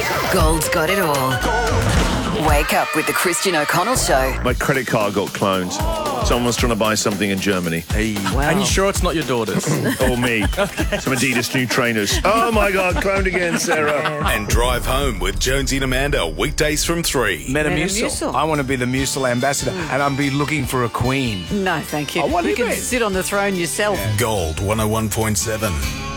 Gold's got it all. Wake up with the Christian O'Connell Show. My credit card got cloned. Someone's trying to buy something in Germany. Hey. Wow. And you sure it's not your daughters? Or me. Some Adidas new trainers. Oh my God, cloned again, Sarah. And Drive Home with Jonesy and Amanda, weekdays from 3. Metamucil. I want to be the Musil ambassador, and I'll be looking for a queen. No, thank you. Oh, what do you you can mean? sit on the throne yourself. Gold 101.7.